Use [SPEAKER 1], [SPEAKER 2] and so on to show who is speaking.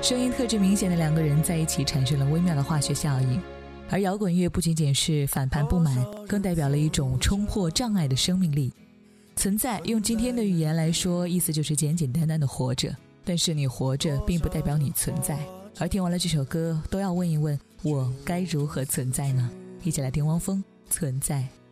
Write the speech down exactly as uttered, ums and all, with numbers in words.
[SPEAKER 1] 声音特质明显的两个人在一起产生了微妙的化学效应。而摇滚乐不仅仅是反叛不满，更代表了一种冲破障碍的生命力。存在用今天的语言来说，意思就是简简单单的活着，但是你活着并不代表你存在。而听完了这首歌，都要问一问，我该如何存在呢？一起来听汪峰存在。